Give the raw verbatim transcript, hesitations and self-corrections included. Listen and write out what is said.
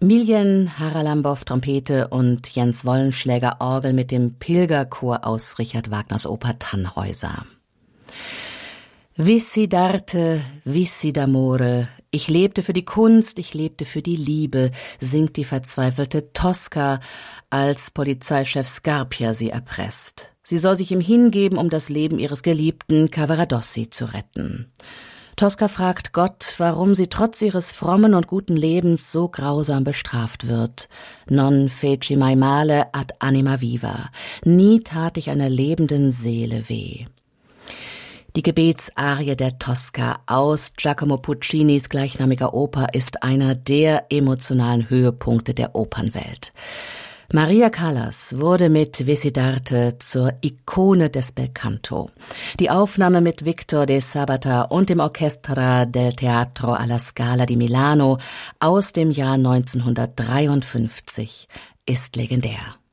Miljan Harlambow Trompete und Jens Wollenschläger Orgel mit dem Pilgerchor aus Richard Wagners Oper Tannhäuser. Vissi d'arte, vissi d'amore, ich lebte für die Kunst, ich lebte für die Liebe, singt die verzweifelte Tosca, als Polizeichef Scarpia sie erpresst. Sie soll sich ihm hingeben, um das Leben ihres Geliebten Cavaradossi zu retten. Tosca fragt Gott, warum sie trotz ihres frommen und guten Lebens so grausam bestraft wird. Non feci mai male ad anima viva. Nie tat ich einer lebenden Seele weh. Die Gebetsarie der Tosca aus Giacomo Puccinis gleichnamiger Oper ist einer der emotionalen Höhepunkte der Opernwelt. Maria Callas wurde mit Vissi d'arte zur Ikone des Belcanto. Die Aufnahme mit Victor de Sabata und dem Orchestra del Teatro alla Scala di Milano aus dem Jahr neunzehnhundertdreiundfünfzig ist legendär.